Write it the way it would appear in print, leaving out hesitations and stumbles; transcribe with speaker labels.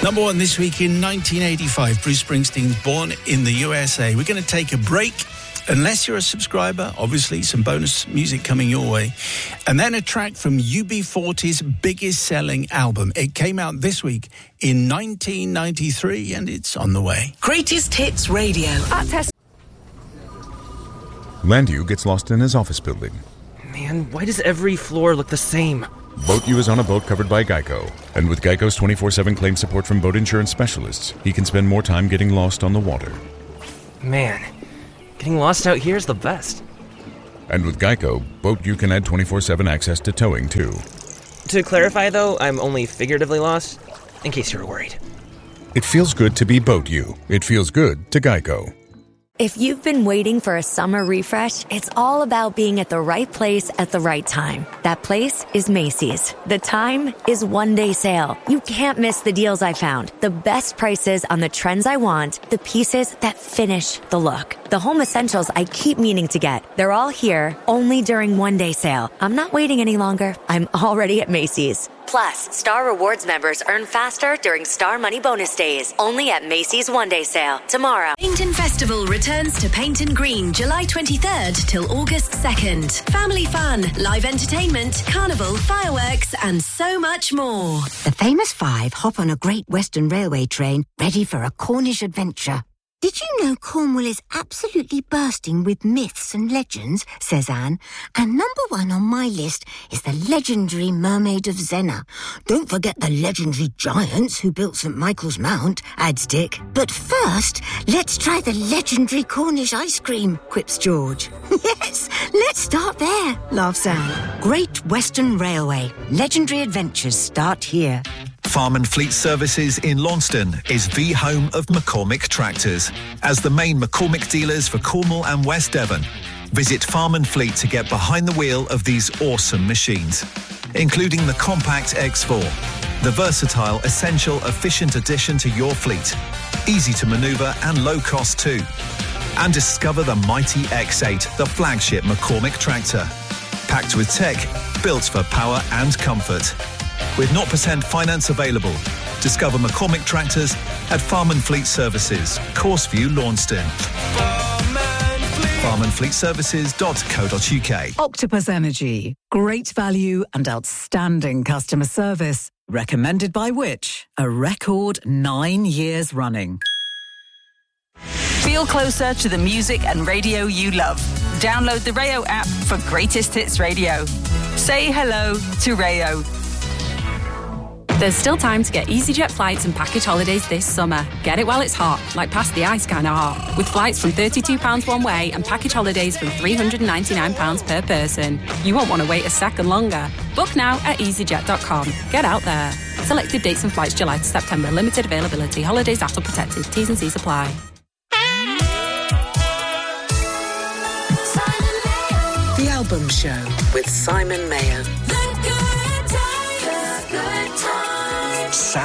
Speaker 1: Number one this week in 1985, Bruce Springsteen's Born in the USA. We're going to take a break. Unless you're a subscriber, obviously some bonus music coming your way. And then a track from UB40's biggest selling album. It came out this week in 1993 and it's on the way.
Speaker 2: Greatest Hits Radio.
Speaker 3: Landu gets lost in his office building.
Speaker 4: Man, why does every floor look the same?
Speaker 3: Boat U is on a boat covered by Geico. And with Geico's 24/7 claim support from boat insurance specialists, he can spend more time getting lost on the water.
Speaker 4: Man, getting lost out here is the best.
Speaker 3: And with Geico, Boat U can add 24/7 access to towing, too.
Speaker 4: To clarify, though, I'm only figuratively lost, in case you were worried.
Speaker 3: It feels good to be Boat U. It feels good to Geico.
Speaker 5: If you've been waiting for a summer refresh, it's all about being at the right place at the right time. That place is Macy's. The time is one-day sale. You can't miss the deals I found. The best prices on the trends I want, the pieces that finish the look. The home essentials I keep meaning to get. They're all here, only during one-day sale. I'm not waiting any longer. I'm already at Macy's. Plus, Star Rewards members earn faster during Star Money Bonus Days. Only at Macy's one-day sale. Tomorrow.
Speaker 6: Painton Festival returns to Painton Green July 23rd till August 2nd. Family fun, live entertainment, carnival, fireworks and so much more.
Speaker 7: The famous five hop on a Great Western Railway train ready for a Cornish adventure. Did you know Cornwall is absolutely bursting with myths and legends, says Anne, and number one on my list is the legendary Mermaid of Zennor. Don't forget the legendary giants who built St Michael's Mount, adds Dick. But first, let's try the legendary Cornish ice cream, quips George. Yes, let's start there, laughs Anne. Great Western Railway. Legendary adventures start here.
Speaker 8: Farm and Fleet Services in Launceston is the home of McCormick Tractors. As the main McCormick dealers for Cornwall and West Devon, visit Farm and Fleet to get behind the wheel of these awesome machines, including the Compact X4, the versatile, essential, efficient addition to your fleet, easy to manoeuvre and low cost too. And discover the mighty X8, the flagship McCormick tractor, packed with tech, built for power and comfort. With 0% finance available. Discover McCormick Tractors at Farm and Fleet Services, Courseview, Launceston. farmandfleetservices.co.uk.
Speaker 9: Octopus Energy. Great value and outstanding customer service. Recommended by which? A record 9 years running.
Speaker 10: Feel closer to the music and radio you love. Download the Rayo app for Greatest Hits Radio. Say hello to Rayo.
Speaker 11: There's still time to get EasyJet flights and package holidays this summer. Get it while it's hot, like past the ice kind of hot. With flights from £32 one way and package holidays from £399 per person. You won't want to wait a second longer. Book now at easyjet.com. Get out there. Selected dates and flights July to September. Limited availability. Holidays after protected. T's and C's apply.
Speaker 2: The Album Show with Simon Mayo.
Speaker 12: Sound